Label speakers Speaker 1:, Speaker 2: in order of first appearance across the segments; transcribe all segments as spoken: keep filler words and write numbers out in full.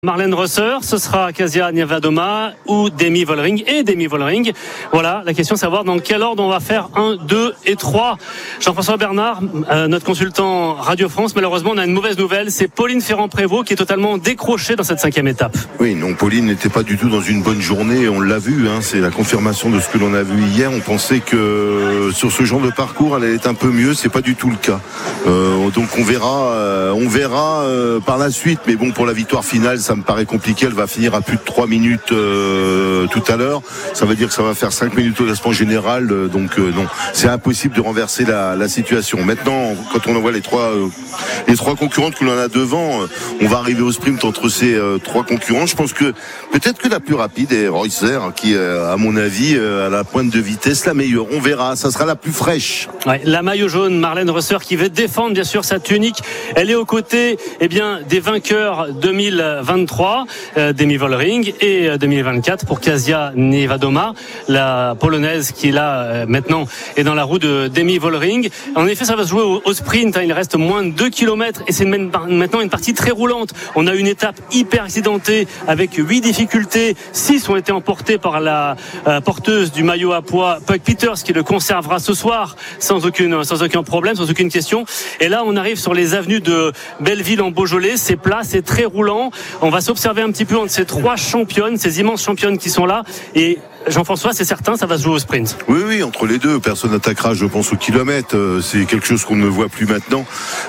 Speaker 1: Marlène Rösser, ce sera Kasia Niewiadoma ou Demi Vollering et Demi Vollering. Voilà, la question, savoir dans quel ordre on va faire un, deux et trois. Jean-François Bernard, euh, notre consultant Radio France, malheureusement, on a une mauvaise nouvelle. C'est Pauline Ferrand-Prévot qui est totalement décrochée dans cette cinquième étape.
Speaker 2: Oui, non, Pauline n'était pas du tout dans une bonne journée. On l'a vu, hein, c'est la confirmation de ce que l'on a vu hier. On pensait que sur ce genre de parcours, elle allait être un peu mieux. C'est pas du tout le cas. Euh, donc on verra, euh, on verra euh, par la suite. Mais bon, pour la victoire finale, ça me paraît compliqué. Elle va finir à plus de trois minutes euh, tout à l'heure. Ça veut dire que ça va faire cinq minutes au classement général. Euh, donc euh, non, c'est impossible de renverser la, la situation. Maintenant, quand on envoie les trois, euh, les trois concurrentes que l'on a devant, euh, on va arriver au sprint entre ces euh, trois concurrents. Je pense que peut-être que la plus rapide est Rösser, qui, euh, à mon avis, euh, a la pointe de vitesse la meilleure. On verra. Ça sera la plus fraîche.
Speaker 1: Ouais, la maillot jaune, Marlène Rösser, qui veut défendre bien sûr sa tunique. Elle est aux côtés, eh bien, des vainqueurs deux mille vingt-trois, euh, Demi Vollering, et euh, deux mille vingt-quatre pour Kasia Niewiadoma, la polonaise qui là euh, maintenant est dans la roue de Demi Vollering. En effet, ça va se jouer au, au sprint. Hein, il reste moins de deux kilomètres et c'est une, maintenant une partie très roulante. On a une étape hyper accidentée avec huit difficultés. six ont été emportées par la euh, porteuse du maillot à pois, Puck Peters, qui le conservera ce soir sans aucune, sans aucun problème, sans aucune question. Et là, on arrive sur les avenues de Belleville en Beaujolais. C'est plat, c'est très roulant. On va s'observer un petit peu entre ces trois championnes, ces immenses championnes qui sont là. Et Jean-François, c'est certain, ça va se jouer au sprint.
Speaker 2: Oui, oui, entre les deux, personne n'attaquera, je pense, au kilomètre. C'est quelque chose qu'on ne voit plus maintenant.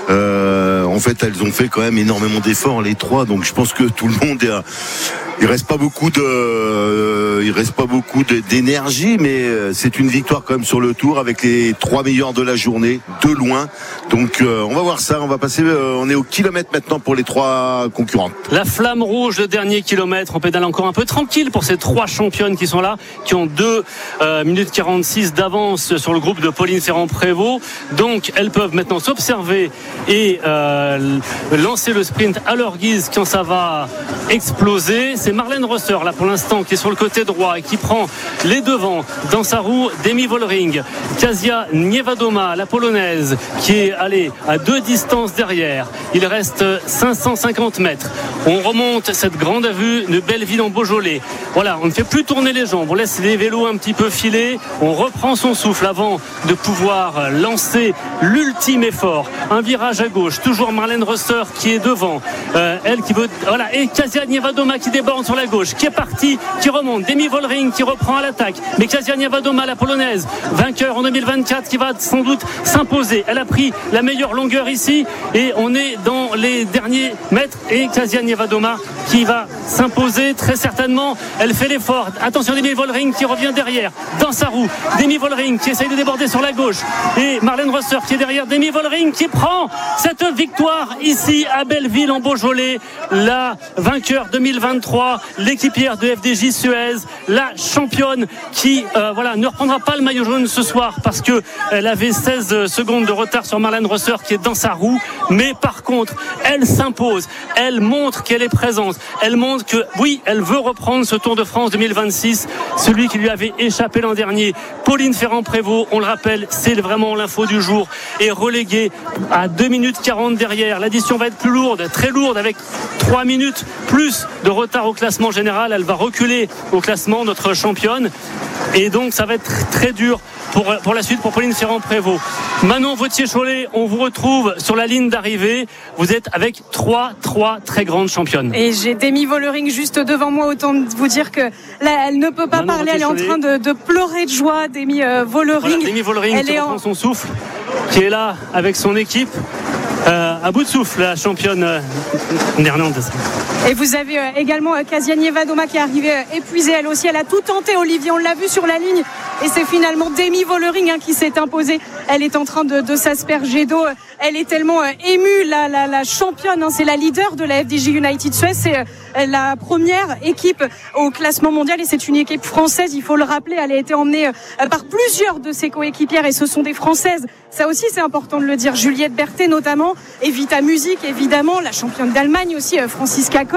Speaker 2: Euh, en fait, elles ont fait quand même énormément d'efforts, les trois. Donc, je pense que tout le monde est à... Il reste pas beaucoup de, euh, il reste pas beaucoup de, d'énergie, mais c'est une victoire quand même sur le tour avec les trois meilleurs de la journée, de loin. Donc euh, on va voir ça. On va passer, euh, on est au kilomètre maintenant pour les trois concurrentes.
Speaker 1: La flamme rouge, le dernier kilomètre. On pédale encore un peu tranquille pour ces trois championnes qui sont là, qui ont deux euh, minutes quarante-six d'avance sur le groupe de Pauline Ferrand-Prévot. Donc elles peuvent maintenant s'observer et euh, lancer le sprint à leur guise quand ça va exploser. C'est Marlène Rösser là pour l'instant qui est sur le côté droit et qui prend les devants dans sa roue. Demi Vollering, Kasia Niewiadoma, la polonaise, qui est allée à deux distances derrière. Il reste cinq cent cinquante mètres. On remonte cette grande vue de Belleville en Beaujolais. Voilà, on ne fait plus tourner les jambes, on laisse les vélos un petit peu filer, on reprend son souffle avant de pouvoir lancer l'ultime effort. Un virage à gauche, toujours Marlène Rösser qui est devant. Euh, elle qui veut, voilà, et Kasia Niewiadoma qui déborde sur la gauche, qui est parti, qui remonte. Demi Vollering qui reprend à l'attaque. Mais Kasia Niewiadoma, la polonaise, vainqueur en deux mille vingt-quatre, qui va sans doute s'imposer. Elle a pris la meilleure longueur ici et on est dans les derniers mètres et Kasia Niewiadoma qui va s'imposer très certainement. Elle fait l'effort. Attention, Demi Vollering qui revient derrière dans sa roue. Demi Vollering qui essaye de déborder sur la gauche et Marlène Rösser qui est derrière. Demi Vollering qui prend cette victoire ici à Belleville en Beaujolais. La vainqueur deux mille vingt-trois, l'équipière de F D J Suez, la championne qui euh, voilà, ne reprendra pas le maillot jaune ce soir parce que elle avait seize secondes de retard sur Marlène Rösser qui est dans sa roue, mais par contre elle s'impose, elle montre qu'elle est présente, elle montre que oui, elle veut reprendre ce Tour de France deux mille vingt-six, celui qui lui avait échappé l'an dernier. Pauline Ferrand-Prévot, on le rappelle, c'est vraiment l'info du jour, est reléguée à deux minutes quarante derrière. L'addition va être plus lourde, très lourde, avec trois minutes plus de retard au classement général. Elle va reculer au classement, notre championne, et donc ça va être très dur pour, pour la suite pour Pauline Ferrand-Prévôt. Manon Vautier-Cholet, on vous retrouve sur la ligne d'arrivée. Vous êtes avec trois, trois très grandes championnes.
Speaker 3: Et j'ai Demi Vollering juste devant moi. Autant vous dire que là, elle ne peut pas Manon parler. Elle est en train de, de pleurer de joie. Demi euh, Vollering.
Speaker 1: Voilà, Demi Vollering elle qui reprend en... son souffle, qui est là avec son équipe. Euh, à bout de souffle, la championne euh, néerlandaise.
Speaker 3: Et vous avez euh, également euh, Kasia Niewiadoma qui est arrivée euh, épuisée elle aussi. Elle a tout tenté, Olivier, on l'a vu sur la ligne. Et c'est finalement Demi Vollering hein, qui s'est imposée. Elle est en train de, de s'asperger d'eau. Elle est tellement euh, émue, la, la, la championne. Hein, c'est la leader de la F D J United Suez. C'est euh, la première équipe au classement mondial. Et c'est une équipe française, il faut le rappeler. Elle a été emmenée euh, par plusieurs de ses coéquipières. Et ce sont des Françaises. Ça aussi, c'est important de le dire. Juliette Berthet notamment. Evita Music, évidemment. La championne d'Allemagne aussi, euh, Franziska Kor.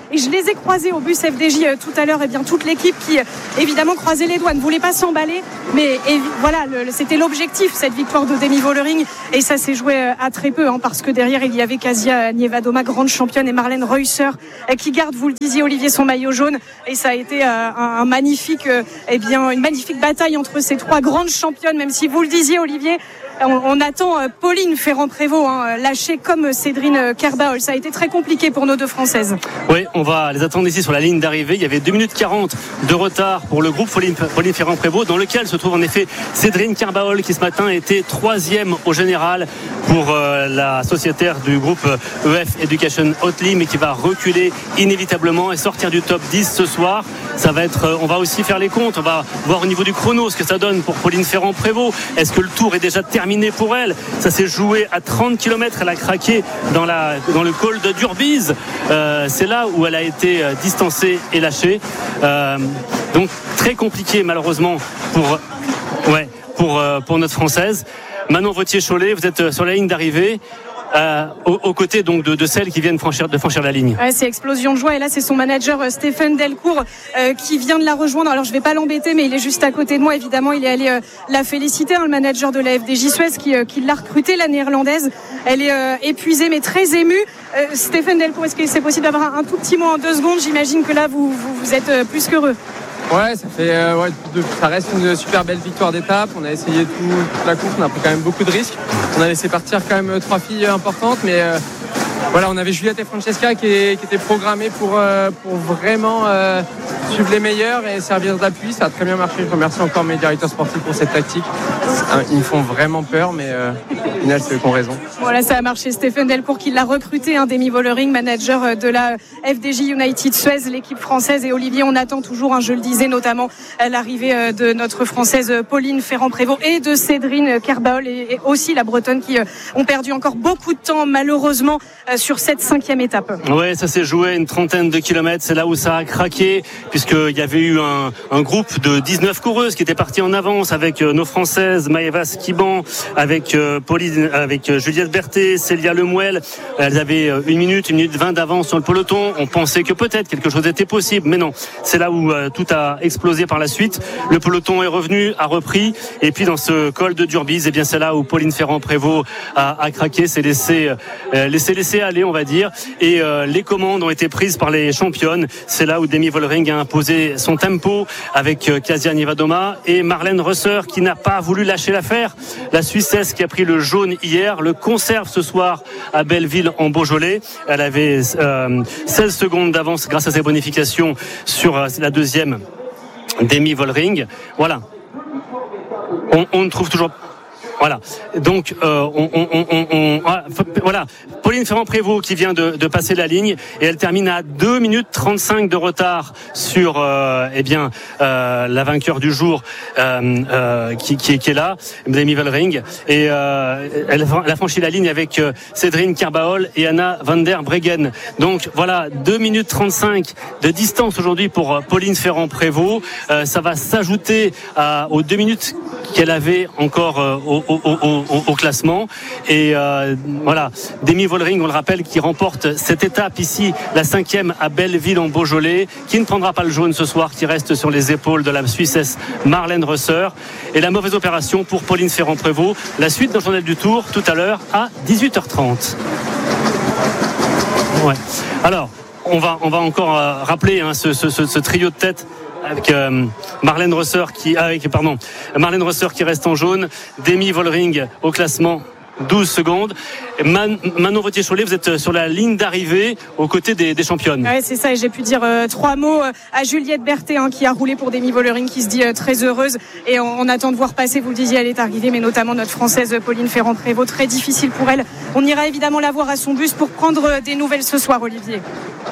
Speaker 3: Et je les ai croisés au bus F D J tout à l'heure. Et bien toute l'équipe qui évidemment croisait les doigts, ne voulait pas s'emballer. Mais et, voilà, le, c'était l'objectif, cette victoire de Demi Vollering. Et ça s'est joué à très peu, hein, parce que derrière il y avait Kasia Nievadoma, grande championne, et Marlène Reusser qui garde, vous le disiez Olivier, son maillot jaune. Et ça a été un, un magnifique, eh bien, une magnifique bataille entre ces trois grandes championnes, même si vous le disiez Olivier, on, on attend Pauline Ferrand-Prévot hein, lâchée comme Cédrine Kerbaol. Ça a été très compliqué pour nos deux Françaises.
Speaker 1: Oui, on va les attendre ici sur la ligne d'arrivée. Il y avait deux minutes quarante de retard pour le groupe Pauline, Pauline Ferrand-Prévot, dans lequel se trouve en effet Cédrine Kerbaol, qui ce matin était troisième au général pour euh, la sociétaire du groupe E F Education Hotly, mais qui va reculer inévitablement et sortir du top dix ce soir. Ça va être, on va aussi faire les comptes, on va voir au niveau du chrono ce que ça donne pour Pauline Ferrand-Prévot. Est-ce que le tour est déjà terminé pour elle? Ça s'est joué à trente kilomètres, elle a craqué dans, la, dans le col de Durbiz. Euh, c'est là où elle a été distancée et lâchée. Euh, donc très compliqué malheureusement pour, ouais, pour, pour notre Française. Manon Vautier-Cholet, vous êtes sur la ligne d'arrivée. Euh, aux, aux côtés donc de, de celles qui viennent franchir, de franchir la ligne.
Speaker 3: Ouais, c'est explosion de joie, et là c'est son manager euh, Stéphane Delcourt euh, qui vient de la rejoindre. Alors je vais pas l'embêter, mais il est juste à côté de moi. Évidemment, il est allé euh, la féliciter, hein, le manager de la F D J Suez qui, euh, qui l'a recrutée, la néerlandaise. Elle est euh, épuisée mais très émue. Euh, Stéphane Delcourt, est-ce que c'est possible d'avoir un, un tout petit mot en deux secondes? J'imagine que là vous, vous, vous êtes euh, plus qu'heureux.
Speaker 4: Ouais, ça fait, euh, ouais, de, ça reste une super belle victoire d'étape. On a essayé tout, toute la course, on a pris quand même beaucoup de risques. On a laissé partir quand même trois filles importantes, mais euh, voilà, on avait Juliette et Francesca qui, est, qui étaient programmées pour, euh, pour vraiment euh, suivre les meilleurs et servir d'appui. Ça a très bien marché. Je remercie encore mes directeurs sportifs pour cette tactique. Ils me font vraiment peur, mais euh, au final, c'est eux qui ont raison.
Speaker 3: Voilà, ça a marché. Stéphane Delcourt qui l'a recruté, hein, Demi Vollering, manager de la F D J United Suez, l'équipe française. Et Olivier, on attend toujours, hein, je le disais, notamment l'arrivée de notre Française Pauline Ferrand-Prévot et de Cédrine Kerbaol, et aussi la Bretonne, qui ont perdu encore beaucoup de temps, malheureusement, sur cette cinquième étape.
Speaker 1: Ouais, ça s'est joué une trentaine de kilomètres. C'est là où ça a craqué, puisqu'il y avait eu un, un groupe de dix-neuf coureuses qui étaient partis en avance avec nos Françaises, Maëva Skiban, avec euh, Pauline, avec Juliette Berthet, Célia Lemouel. Elles avaient une minute, une minute vingt d'avance sur le peloton. On pensait que peut-être quelque chose était possible, mais non. C'est là où euh, tout a explosé par la suite. Le peloton est revenu, a repris, et puis dans ce col de Durbiz, eh bien c'est là où Pauline Ferrand-Prévot a, a craqué, s'est laissé, euh, laissé laisser aller, on va dire, et euh, les commandes ont été prises par les championnes. C'est là où Demi Vollering a imposé son tempo avec euh, Kasia Nievadoma et Marlène Reusser, qui n'a pas voulu lâcher l'affaire. La Suissesse qui a pris le jaune hier le conserve ce soir à Belleville en Beaujolais. Elle avait euh, seize secondes d'avance grâce à ses bonifications sur euh, la deuxième Demi Vollering. Voilà. On, on ne trouve toujours Voilà. Donc, euh, on, on, on, on, voilà. Pauline Ferrand-Prévot qui vient de, de passer la ligne, et elle termine à deux minutes trente-cinq de retard sur, euh, eh bien, euh, la vainqueur du jour, euh, euh, qui, qui, qui est là, Demi Vollering. Et euh, elle, elle a franchi la ligne avec euh, Cédrine Kerbaol et Anna van der Breggen. Donc, voilà, deux minutes trente-cinq de distance aujourd'hui pour euh, Pauline Ferrand-Prévot. Euh, ça va s'ajouter à, aux deux minutes qu'elle avait encore euh, au Au, au, au, au classement. Et euh, voilà, Demi Vollering, on le rappelle, qui remporte cette étape ici, la cinquième à Belleville en Beaujolais, qui ne prendra pas le jaune ce soir, qui reste sur les épaules de la Suissesse Marlène Reusser. Et la mauvaise opération pour Pauline Ferrand-Prévot. La suite dans le journal du Tour tout à l'heure à dix-huit heures trente. Ouais. Alors, on va, on va encore euh, rappeler hein, ce, ce, ce, ce trio de tête avec euh, Marlène Reusser qui avec pardon Marlène Reusser qui reste en jaune, Demi Vollering au classement douze secondes. Man, Manon Vautier-Cholet, vous êtes sur la ligne d'arrivée aux côtés des, des championnes.
Speaker 3: Ouais, c'est ça, et j'ai pu dire euh, trois mots à Juliette Berthet, hein, qui a roulé pour Demi Vollering, qui se dit euh, très heureuse, et on, on attend de voir passer, vous le disiez, elle est arrivée, mais notamment notre Française Pauline Ferrand-Prévot, très difficile pour elle. On ira évidemment la voir à son bus pour prendre des nouvelles ce soir, Olivier.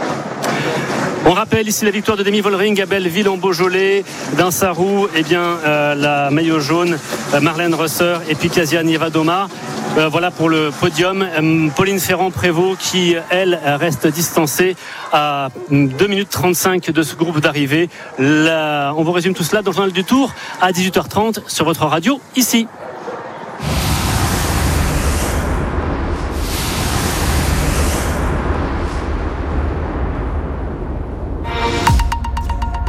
Speaker 1: On rappelle ici la victoire de Demi Vollering à Belleville en Beaujolais. Dans sa roue, eh bien, euh, la maillot jaune, euh, Marlène Reusser et puis Kasia Nievadoma. Euh, voilà pour le podium. Euh, Pauline Ferrand-Prévot qui, elle, reste distancée à deux minutes trente-cinq de ce groupe d'arrivée. Là, on vous résume tout cela dans le journal du Tour à dix-huit heures trente sur votre radio ici.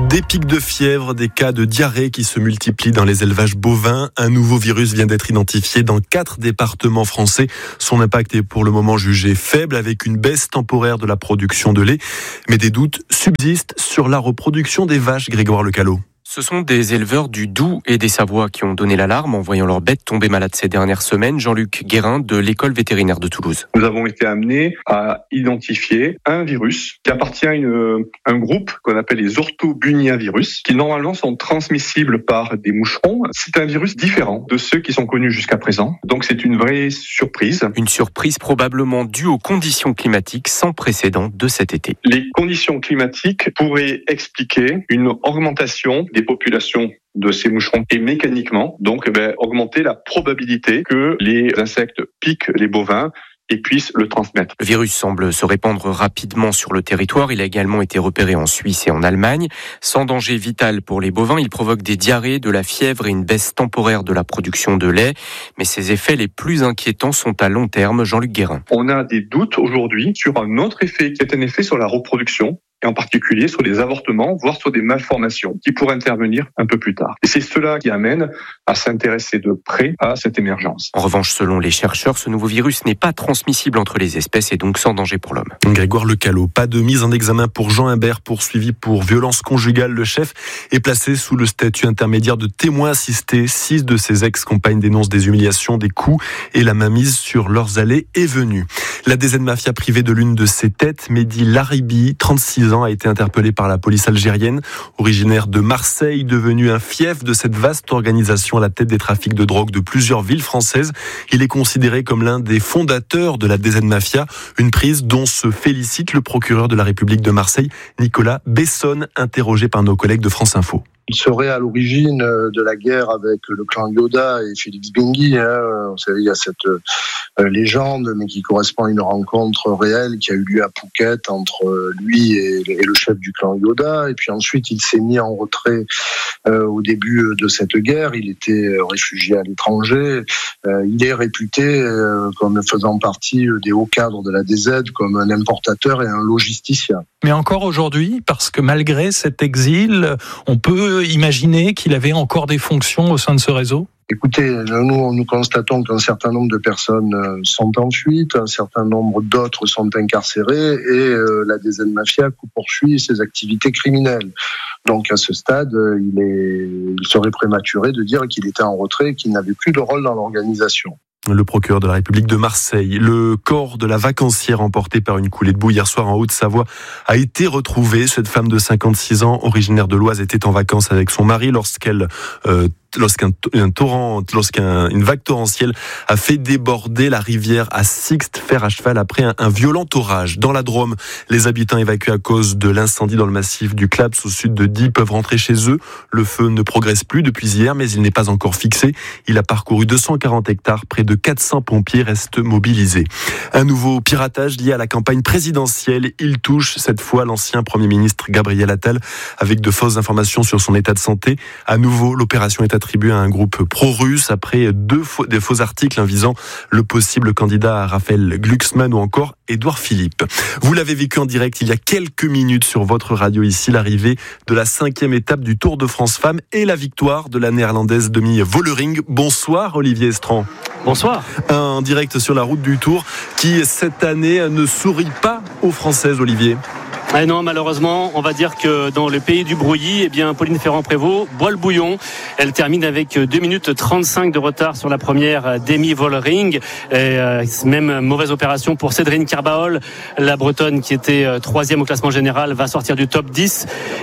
Speaker 5: Des pics de fièvre, des cas de diarrhée qui se multiplient dans les élevages bovins. Un nouveau virus vient d'être identifié dans quatre départements français. Son impact est pour le moment jugé faible avec une baisse temporaire de la production de lait. Mais des doutes subsistent sur la reproduction des vaches, Grégoire Lecallot.
Speaker 6: Ce sont des éleveurs du Doubs et des Savoies qui ont donné l'alarme en voyant leurs bêtes tomber malades ces dernières semaines. Jean-Luc Guérin de l'école vétérinaire de Toulouse.
Speaker 7: Nous avons été amenés à identifier un virus qui appartient à une, un groupe qu'on appelle les orthobuniavirus, qui normalement sont transmissibles par des moucherons. C'est un virus différent de ceux qui sont connus jusqu'à présent. Donc c'est une vraie surprise.
Speaker 6: Une surprise probablement due aux conditions climatiques sans précédent de cet été.
Speaker 7: Les conditions climatiques pourraient expliquer une augmentation des populations de ces moucherons et mécaniquement donc eh bien, augmenter la probabilité que les insectes piquent les bovins et puissent le transmettre.
Speaker 6: Le virus semble se répandre rapidement sur le territoire. Il a également été repéré en Suisse et en Allemagne. Sans danger vital pour les bovins, il provoque des diarrhées, de la fièvre et une baisse temporaire de la production de lait. Mais ses effets les plus inquiétants sont à long terme. Jean-Luc Guérin.
Speaker 7: On a des doutes aujourd'hui sur un autre effet qui est un effet sur la reproduction, et en particulier sur les avortements, voire sur des malformations qui pourraient intervenir un peu plus tard. Et c'est cela qui amène à s'intéresser de près à cette émergence.
Speaker 6: En revanche, selon les chercheurs, ce nouveau virus n'est pas transmissible entre les espèces et donc sans danger pour l'homme.
Speaker 5: Grégoire Lecallot, pas de mise en examen pour Jean Imbert, poursuivi pour violence conjugale. Le chef est placé sous le statut intermédiaire de témoin assisté. Six de ses ex-compagnes dénoncent des humiliations, des coups et la mainmise sur leurs allées et venues. La D Z Mafia privée de l'une de ses têtes, Mehdi Laribi, trente-six ans, a été interpellé par la police algérienne. Originaire de Marseille, devenu un fief de cette vaste organisation à la tête des trafics de drogue de plusieurs villes françaises. Il est considéré comme l'un des fondateurs de la D Z Mafia, une prise dont se félicite le procureur de la République de Marseille, Nicolas Bessonne, interrogé par nos collègues de France Info.
Speaker 8: Il serait à l'origine de la guerre avec le clan Yoda et Félix Benguy. Hein. Vous savez, il y a cette euh, légende, mais qui correspond à une rencontre réelle qui a eu lieu à Phuket entre lui et, et le chef du clan Yoda. Et puis ensuite, il s'est mis en retrait euh, au début de cette guerre. Il était réfugié à l'étranger. Euh, il est réputé euh, comme faisant partie des hauts cadres de la D Z, comme un importateur et un logisticien.
Speaker 9: Mais encore aujourd'hui, parce que malgré cet exil, on peut imaginer qu'il avait encore des fonctions au sein de ce réseau ?
Speaker 8: Écoutez, nous, nous constatons qu'un certain nombre de personnes sont en fuite, un certain nombre d'autres sont incarcérées et euh, la D Z Mafia poursuit ses activités criminelles. Donc à ce stade, il, est, il serait prématuré de dire qu'il était en retrait et qu'il n'avait plus de rôle dans l'organisation.
Speaker 5: Le procureur de la République de Marseille. Le corps de la vacancière emportée par une coulée de boue hier soir en Haute-Savoie a été retrouvé. Cette femme de cinquante-six ans, originaire de l'Oise, était en vacances avec son mari lorsqu'elle... Euh, lorsqu'un un torrent, lorsqu'une vague torrentielle a fait déborder la rivière à Sixte, fer à cheval après un, un violent orage. Dans la Drôme, les habitants évacués à cause de l'incendie dans le massif du Claps au sud de Die peuvent rentrer chez eux. Le feu ne progresse plus depuis hier, mais il n'est pas encore fixé. Il a parcouru deux cent quarante hectares. Près de quatre cents pompiers restent mobilisés. Un nouveau piratage lié à la campagne présidentielle. Il touche cette fois l'ancien Premier ministre Gabriel Attal avec de fausses informations sur son état de santé. À nouveau, l'opération est attribué à un groupe pro-russe après deux faux, des faux articles visant le possible candidat Raphaël Glucksmann ou encore Édouard Philippe. Vous l'avez vécu en direct il y a quelques minutes sur votre radio ici, l'arrivée de la cinquième étape du Tour de France Femmes et la victoire de la néerlandaise Demi Vollering. Bonsoir Olivier Estran.
Speaker 1: Bonsoir.
Speaker 5: Un direct sur la route du Tour qui cette année ne sourit pas aux Françaises, Olivier.
Speaker 1: Ah non, malheureusement, on va dire que dans le pays du brouillis, eh bien, Pauline Ferrand-Prévot boit le bouillon. Elle termine avec deux minutes trente-cinq de retard sur la première Demi Vollering. Et euh, même mauvaise opération pour Cédrine Carbaol. La Bretonne, qui était euh, troisième au classement général, va sortir du top dix.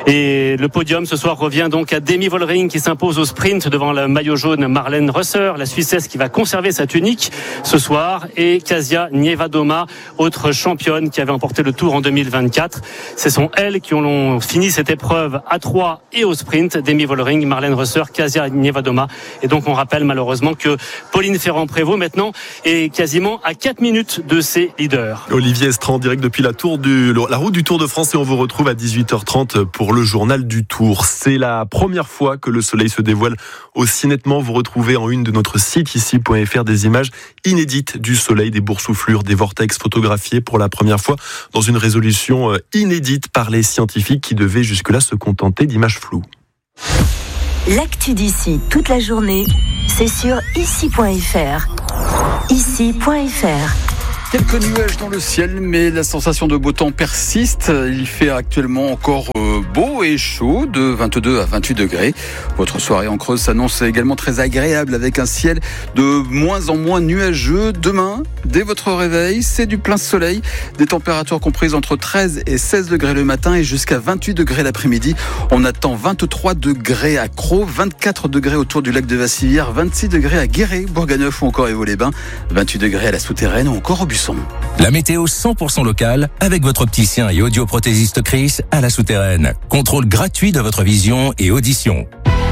Speaker 1: Et le podium ce soir revient donc à Demi Vollering qui s'impose au sprint devant le maillot jaune Marlène Rösser, la Suissesse qui va conserver sa tunique ce soir. Et Kasia Nievadoma, autre championne qui avait emporté le Tour en deux mille vingt-quatre. Ce sont elles qui ont fini cette épreuve à trois et au sprint. Demi Vollering, Marlène Rösser, Kasia Nievadoma. Et donc on rappelle malheureusement que Pauline Ferrand-Prévot maintenant est quasiment à quatre minutes de ses leaders.
Speaker 5: Olivier Estran, direct depuis la, tour du, la route du Tour de France et on vous retrouve à dix-huit heures trente pour le journal du Tour. C'est la première fois que le soleil se dévoile aussi nettement. Vous retrouvez en une de notre site ici point f r des images inédites du soleil, des boursouflures, des vortex photographiés pour la première fois dans une résolution inédite. inédite par les scientifiques qui devaient jusque-là se contenter d'images floues.
Speaker 10: L'actu d'ici toute la journée, c'est sur ici point f r. ici point f r.
Speaker 11: Quelques nuages dans le ciel, mais la sensation de beau temps persiste. Il fait actuellement encore euh, beau et chaud, de vingt-deux à vingt-huit degrés. Votre soirée en Creuse s'annonce également très agréable, avec un ciel de moins en moins nuageux. Demain, dès votre réveil, c'est du plein soleil. Des températures comprises entre treize et seize degrés le matin et jusqu'à vingt-huit degrés l'après-midi. On attend vingt-trois degrés à Crau, vingt-quatre degrés autour du lac de Vassivière, vingt-six degrés à Guéret, Bourganeuf ou encore Évaux-les-Bains, vingt-huit degrés à la Souterraine ou encore au Buisson.
Speaker 12: La météo cent pour cent locale avec votre opticien et audioprothésiste Chris à la Souterraine. Contrôle gratuit de votre vision et audition.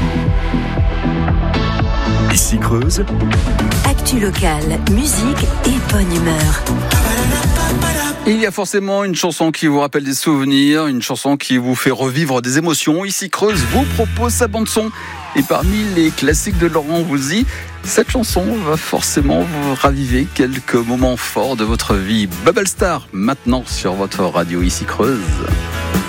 Speaker 5: Ici Creuse.
Speaker 10: Actu locale, musique et bonne humeur.
Speaker 11: Il y a forcément une chanson qui vous rappelle des souvenirs, une chanson qui vous fait revivre des émotions. Ici Creuse vous propose sa bande-son. Et parmi les classiques de Laurent Voulzy, cette chanson va forcément vous raviver quelques moments forts de votre vie. Bubble Star, maintenant sur votre radio Ici Creuse.